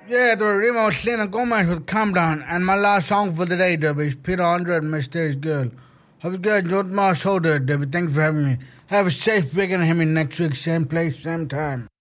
Yeah, the Remo Selena Gomez with Calm Down. And my last song for the day, Debbie, is Peter Andre and Mysterious Girl. Hope you guys enjoyed my show there, Debbie. Thanks for having me. Have a safe weekend and hear me next week, same place, same time.